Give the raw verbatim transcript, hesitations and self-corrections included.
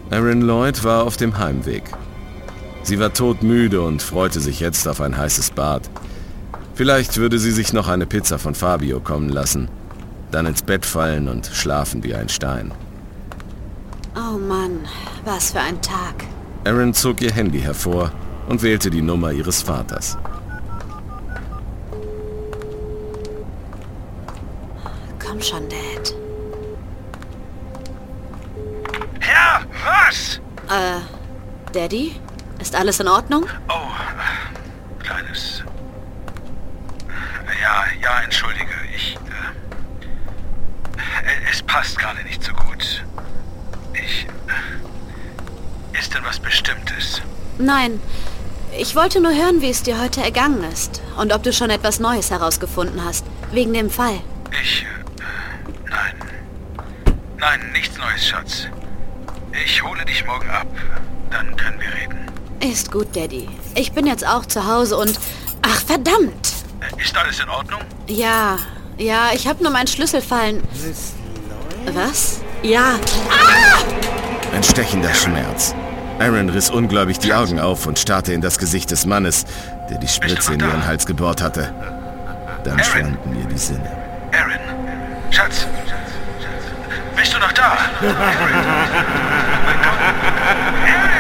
Erin Lloyd war auf dem Heimweg. Sie war todmüde und freute sich jetzt auf ein heißes Bad. Vielleicht würde sie sich noch eine Pizza von Fabio kommen lassen, dann ins Bett fallen und schlafen wie ein Stein. Oh Mann, was für ein Tag. Erin zog ihr Handy hervor und wählte die Nummer ihres Vaters. Komm schon, Dad. Ja, was? Äh, Daddy? Ist alles in Ordnung? Oh, Kleines. Ja, ja, entschuldige. Ich, äh, es passt gerade nicht so gut. Ich, äh, ist denn was Bestimmtes? Nein. Ich wollte nur hören, wie es dir heute ergangen ist. Und ob du schon etwas Neues herausgefunden hast. Wegen dem Fall. Ich, äh, nein. Nein, nichts Neues, Schatz. Ich hole dich morgen ab. Dann können wir reden. Ist gut, Daddy. Ich bin jetzt auch zu Hause und... Ach, verdammt! Ist alles in Ordnung? Ja, ja, ich habe nur meinen Schlüssel fallen... Was? Ja. Ah! Ein stechender Schmerz. Erin riss ungläubig die Augen auf und starrte in das Gesicht des Mannes, der die Spritze in ihren Hals gebohrt hatte. Dann schwanden ihr die Sinne. Erin, Schatz, bist du noch da? Erin. Mein Gott. Erin!